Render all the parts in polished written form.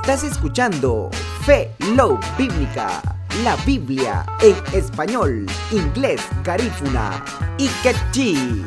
Estás escuchando Fe Love Bíblica, la Biblia en español, inglés, garífuna y quechí.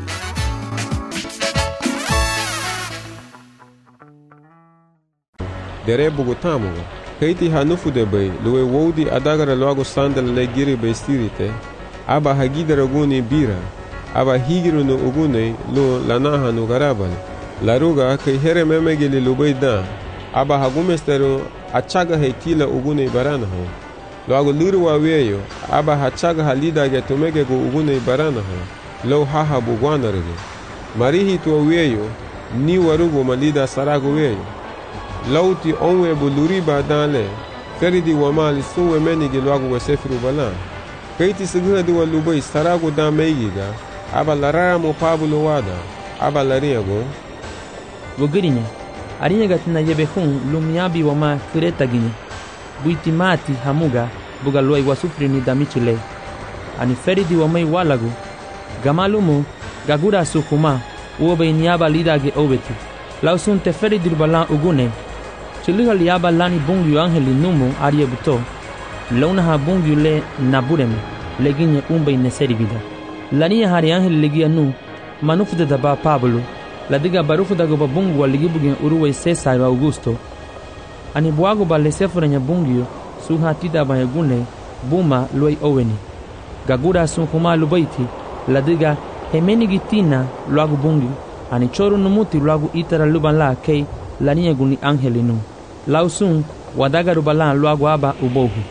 Dere bugutamu, Haiti hanufu de bay, luwe wodi adagara logo sandal le giri bay stirite, aba hagidara guni bira, aba higiru no ugune lo lanaha no garabal. Laruga kai here memegeli lubay da, aba hagumesteru achaga haitila ugune barana ho. Logo liru wa weyo, aba hachaga halida getumege go ugune barana ho. Lo haha bugwanarige. Marihi to weyo, ni warugo malida sarago weyo. Lauti onwe buluriba danle, feridi wamali suwe menigi logo wesefiru bala. Kaiti siguna di walubay sarago da meigiga, aba larara mo pabulo wada, aba lariago. Wogirinya, arinya gatina yebehun lumiabi wama kureta gini. Buitimati hamuga, buga luai wasufri ni damichile. Ani feridi wamai walagu, gamalumu, gagura sukuma, uobe inyaba lidage obeti. Lausun te feridi balan ugune. Chiliha liaba lani bungyu angeli numu arie buto. Launa ha bungyu le nabureme, leginye umbe ineseri vida. Lania hari angeli legia nu, manufude daba Pablo. La diga barufu dago babungu waligibugin uruwe Cesar Augusto. Ani buago ba lesefurenya bungyo suha tida bayagune buma luai oweni. Gagura sunkuma lubaiti la diga hemeni gitina luagu bungyo. Ani choru numuti luagu itara luban la kei la niya guni angelinu. Lausun wadaga rubala luagu aba ubohu.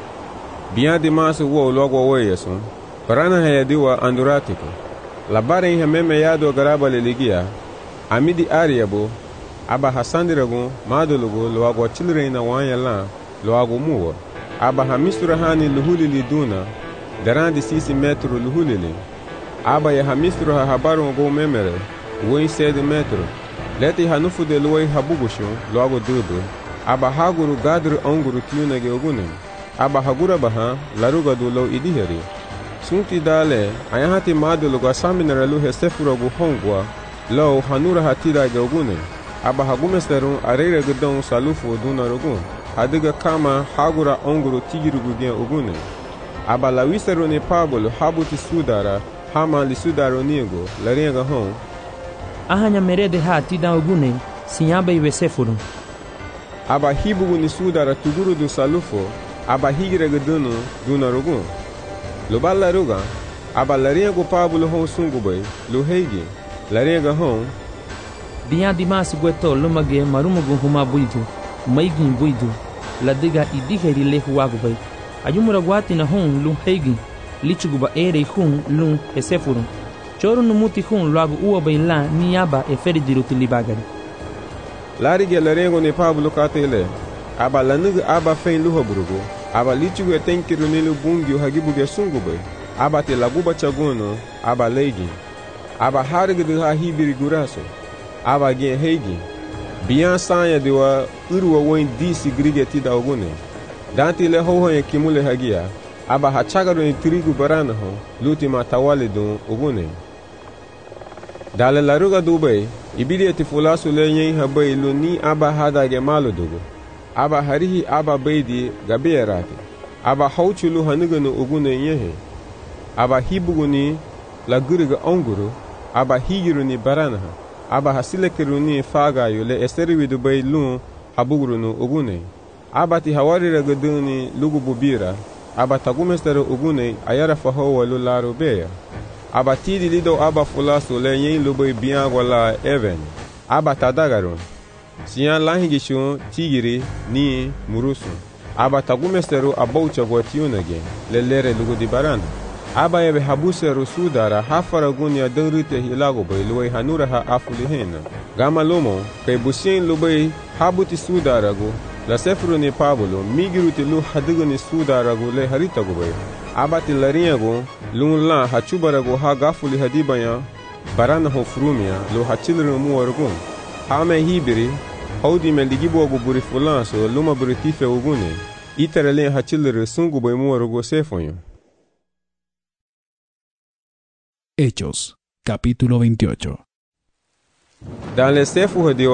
Bian di masu wo luagu weyesun. Parana hayadiwa anduratiko. La bare hememe yado garaba leligia. Amidi ariabo, aba hasandirago, madologo, loago chilreina wanyala, loago muwa. Aba hamisturahani luhulili duna, darandi 6 metro luhulili. Aba ya hamistura habaru go memere, woi 7 metro. Leti hanufu de luwai habugushu, loago dudu. Aba haguru gadru onguru tiunage ogunem. Aba hagura baha, laruga du lo idiheri. Sunti dale, ayahati madologo asaminara luhe sefurago hongwa, Lo hanura hatira gogune aba hagumesteru arere gedon salufu duna rogun hadiga kama hagura onguru tigirugu gen ogune aba la wiseru ne pabolo habuti sudara hama li sudaro niego la renga hon ahanya merede hatida ogune sinyaba iwesefuru aba hibugu ni sudara tuguru du salufu aba higire gedonu duna rogun lo balla ruga aba la rengo pabolo hon sungubay lo heigi la rega hon biya dimas gweto lumage marumugu huma buidu maigin buidu la diga idiheri le huwagu bay ajumura gwati na hon lum heigi lichuguba ere hun lum hesefuru choru numuti hun lagu uwa bay la niyaba e feridiru tilibagari la rige la rengo ne pablo katele aba lanugu aba fein luhoburugo aba lichugu e tenkiru nilu bungyu hagibuge sungubay aba te laguba chagono aba leigi aba harigdu ha hibiri guraso aba gen heigi bian sanya dewa urwa woin disi grige tida ogune danti le ho ho kimule hagia aba hachagaru ni trigu barana ho luti matawale do ogune dale laruga dubai ibidi tifulasu le yin habai luni aba hada ge malu dugo aba harihi aba beidi gabeerati aba hauchulu hanugano ogune yehe aba hibuguni la guriga onguru aba higiru ni baranaha aba hasilekiru ni fagayo le esteriwidu bay lun habuguru no ogune aba ti hawarira gaduni lugu bubira aba tagumesteru ogune ayara faho walu laro beya aba tidi lido aba fulaso le yin lubay biango la even aba tadagarun siyan lahingishu tigiri ni murusu aba tagumesteru abaucha gwatiunage le lere lugu di barana aba yebe habuseru sudara hafara gunya denrite hilago bay luwai hanura ha afuli hena gama lomo kay busien lubay habuti sudara go la sefru ni pablo migiruti lu hadigo ni sudara go le harita go bay aba ti laria go lun la hachubara go ha gafuli hadibaya barana ho frumia lo hachilru mu wargo hame hibiri haudi me ligibo go buri fulanso luma buritife ogune iterele hachilru sungu bay mu wargo sefonyo. Hechos, capítulo 28. Dans les